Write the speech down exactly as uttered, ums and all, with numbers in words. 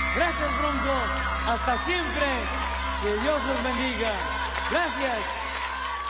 Gracias, Bronco. Hasta siempre. Que Dios los bendiga. Gracias.